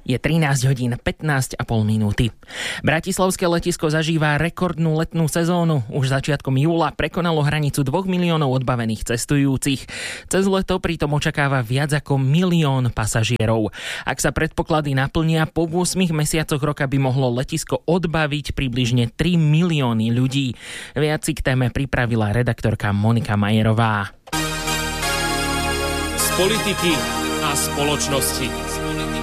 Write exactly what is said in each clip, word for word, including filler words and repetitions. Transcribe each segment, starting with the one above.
Je trinásť hodín pätnásť a pol minúty. Bratislavské letisko zažíva rekordnú letnú sezónu. Už začiatkom júla prekonalo hranicu dvoch miliónov odbavených cestujúcich. Cez leto pritom očakáva viac ako milión pasažierov. Ak sa predpoklady naplnia, po ôsmich mesiacoch roka by mohlo letisko odbaviť približne tri milióny ľudí. Viac si k téme pripravila redaktorka Monika Majerová. Z politiky a spoločnosti.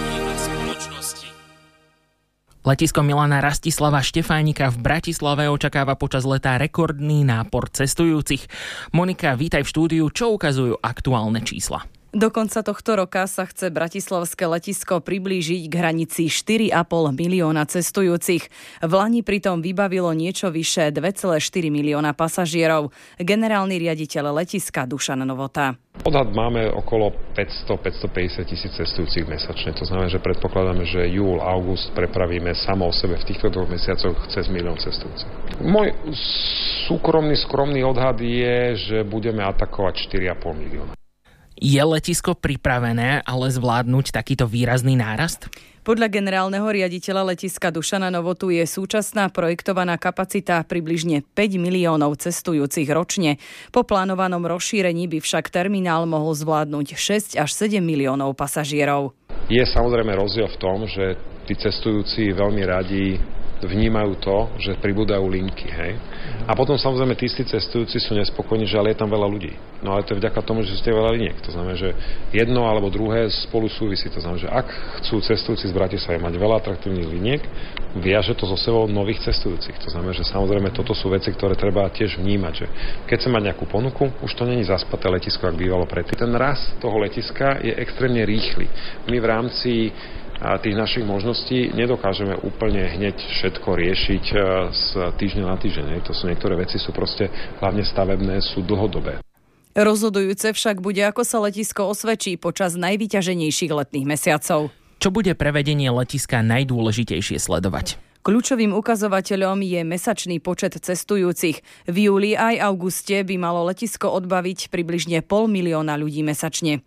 Letisko Milana Rastislava Štefánika v Bratislave očakáva počas leta rekordný nápor cestujúcich. Monika, vítaj v štúdiu. Čo ukazujú aktuálne čísla? Do konca tohto roka sa chce bratislavské letisko priblížiť k hranici štyri a pol milióna cestujúcich. V lani pritom vybavilo niečo vyše dva celé štyri milióna pasažierov. Generálny riaditeľ letiska Dušan Novota. Odhad máme okolo päťsto až päťstopäťdesiat tisíc cestujúcich mesačne. To znamená, že predpokladáme, že júl, august prepravíme samo o sebe v týchto dvoch mesiacoch cez milión cestujúcich. Môj súkromný, skromný odhad je, že budeme atakovať štyri a pol milióna. Je letisko pripravené ale zvládnuť takýto výrazný nárast? Podľa generálneho riaditeľa letiska Dušana Novotu je súčasná projektovaná kapacita približne päť miliónov cestujúcich ročne. Po plánovanom rozšírení by však terminál mohol zvládnuť šesť až sedem miliónov pasažierov. Je samozrejme rozdiel v tom, že tí cestujúci veľmi radi vnímajú to, že pribúdajú linky, hej. A potom samozrejme tí istí cestujúci sú nespokojní, že ale je tam veľa ľudí. No ale to je vďaka tomu, že ste veľa liniek. To znamená, že jedno alebo druhé spolu súvisí. To znamená, že ak chcú cestujúci z Bratislavy mať veľa atraktívnych liniek, viaže to so sebou nových cestujúcich. To znamená, že samozrejme toto sú veci, ktoré treba tiež vnímať, že keď sa má nejakú ponuku, už to není zaspaté letisko, ak bývalo predtým. Ten rast toho letiska je extrémne rýchly. My v rámci a tých našich možností nedokážeme úplne hneď všetko riešiť z týždňa na týždeň. To sú niektoré veci, sú proste hlavne stavebné, sú dlhodobé. Rozhodujúce však bude, ako sa letisko osvedčí počas najvyťaženejších letných mesiacov. Čo bude pre vedenie letiska najdôležitejšie sledovať? Kľúčovým ukazovateľom je mesačný počet cestujúcich. V júli aj auguste by malo letisko odbaviť približne pol milióna ľudí mesačne.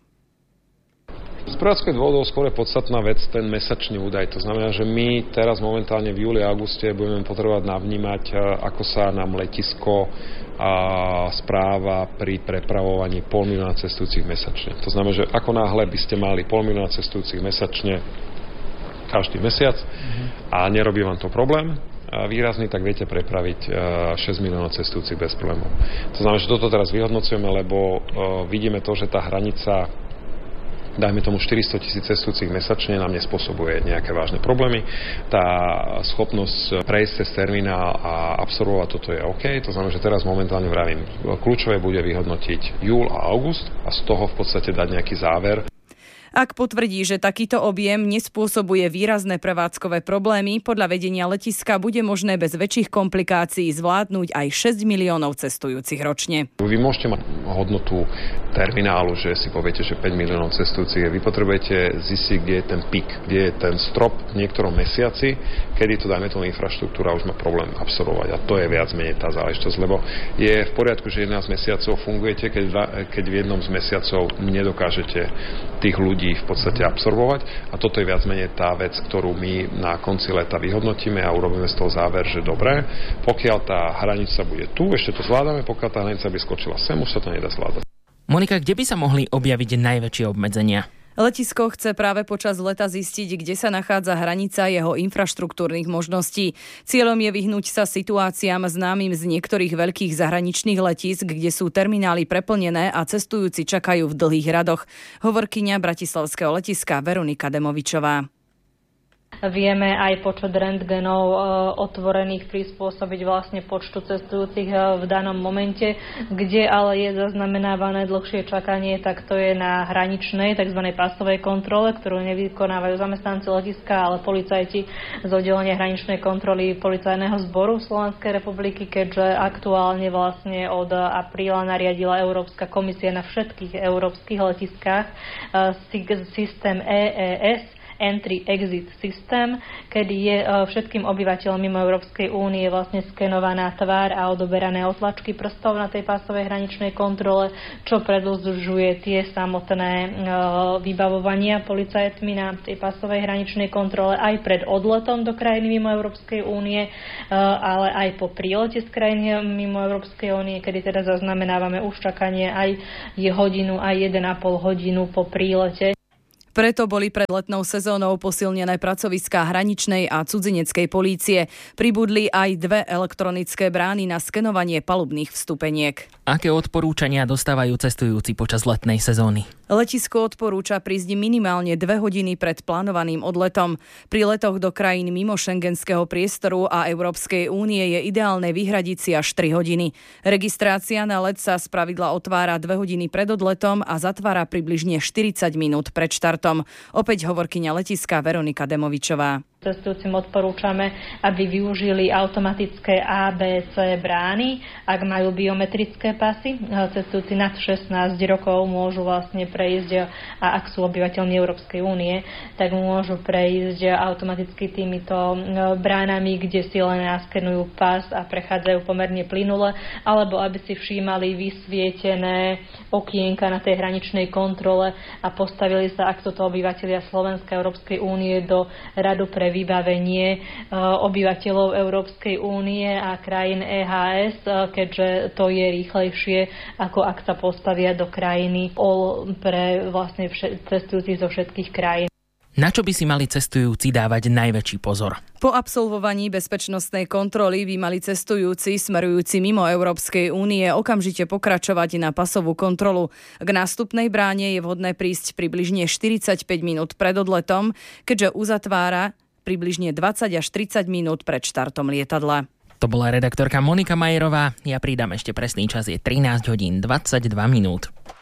Z prevádzkových dôvodov skôr je podstatná vec ten mesačný údaj. To znamená, že my teraz momentálne v júli a auguste budeme potrebovať navnímať, ako sa nám letisko správa pri prepravovaní pol milióna cestujúcich mesačne. To znamená, že ako náhle by ste mali pol milióna cestujúcich mesačne každý mesiac a nerobí vám to problém výrazný, tak viete prepraviť šesť miliónov cestujúcich bez problémov. To znamená, že toto teraz vyhodnocujeme, lebo vidíme to, že tá hranica, dajme tomu štyristo tisíc cestujúcich mesačne, nám nespôsobuje nejaké vážne problémy. Tá schopnosť prejsť cez terminál a absorbovať toto je OK. To znamená, že teraz momentálne vravím, kľúčové bude vyhodnotiť júl a august a z toho v podstate dať nejaký záver. Ak potvrdí, že takýto objem nespôsobuje výrazné prevádzkové problémy, podľa vedenia letiska bude možné bez väčších komplikácií zvládnuť aj šesť miliónov cestujúcich ročne. Vy môžete mať hodnotu terminálu, že si poviete, že päť miliónov cestujúcich. Vy potrebujete zistiť, kde je ten pík, kde je ten strop v niektorom mesiaci, kedy to, dajme tomu, infraštruktúra už má problém absorbovať. A to je viac menej tá záležitosť, lebo je v poriadku, že jedenásť mesiacov fungujete, keď, keď v jednom z mesiacov nedokážete tých ľudí v podstate absorbovať. A toto je viac menej tá vec, ktorú my na konci leta vyhodnotíme a urobíme z toho záver, že dobre, pokiaľ tá hranica bude tu, ešte to zvládame, pokiaľ tá hranica by skočila sem, už sa to nedá zvládať. Monika, kde by sa mohli objaviť najväčšie obmedzenia? Letisko chce práve počas leta zistiť, kde sa nachádza hranica jeho infraštruktúrnych možností. Cieľom je vyhnúť sa situáciám známym z niektorých veľkých zahraničných letísk, kde sú terminály preplnené a cestujúci čakajú v dlhých radoch. Hovorkyňa bratislavského letiska Veronika Demovičová. Vieme aj počet rentgenov otvorených prispôsobiť vlastne počtu cestujúcich v danom momente, kde ale je zaznamenávané dlhšie čakanie, tak to je na hraničnej tzv. Pasovej kontrole, ktorú nevykonávajú zamestnanci letiska, ale policajti z oddelenia hraničnej kontroly policajného zboru Slovenskej republiky, keďže aktuálne vlastne od apríla nariadila Európska komisia na všetkých európskych letiskách systém é é es, entry-exit systém, kedy je všetkým obyvateľom mimo Európskej únie vlastne skenovaná tvár a odoberané otlačky prstov na tej pásovej hraničnej kontrole, čo predĺžuje tie samotné vybavovania policajtmi na tej pásovej hraničnej kontrole aj pred odletom do krajiny mimo Európskej únie, ale aj po prílete z krajiny mimo Európskej únie, kedy teda zaznamenávame už čakanie aj je hodinu, aj jeden a pol hodinu po prílete. Preto boli pred letnou sezónou posilnené pracoviská hraničnej a cudzineckej polície. Pribudli aj dve elektronické brány na skenovanie palubných vstupeniek. Aké odporúčania dostávajú cestujúci počas letnej sezóny? Letisko odporúča prísť minimálne dve hodiny pred plánovaným odletom. Pri letoch do krajín mimo šengenského priestoru a Európskej únie je ideálne vyhradiť si až tri hodiny. Registrácia na let sa spravidla otvára dve hodiny pred odletom a zatvára približne štyridsať minút pred štartom. Opäť hovorkyňa letiska Veronika Demovičová. Cestujúcim odporúčame, aby využili automatické á bé cé brány, ak majú biometrické pasy. Cestujúci nad šestnásť rokov môžu vlastne prejsť, a ak sú obyvateľmi Európskej únie, tak môžu prejsť automaticky týmito bránami, kde si len naskenujú pas a prechádzajú pomerne plynule, alebo aby si všímali vysvietené okienka na tej hraničnej kontrole a postavili sa, ak toto obyvateľia Slovenska Európskej únie, do radu pre vybavenie obyvateľov Európskej únie a krajín é há es, keďže to je rýchlejšie, ako ak sa postavia do krajiny pre vlastne cestujúcich zo všetkých krajín. Na čo by si mali cestujúci dávať najväčší pozor? Po absolvovaní bezpečnostnej kontroly by mali cestujúci smerujúci mimo Európskej únie okamžite pokračovať na pasovú kontrolu. K nástupnej bráne je vhodné prísť približne štyridsaťpäť minút pred odletom, keďže uzatvára približne dvadsať až tridsať minút pred štartom lietadla. To bola redaktorka Monika Majerová. Ja pridám ešte presný čas, je trinásť hodín dvadsaťdva minút.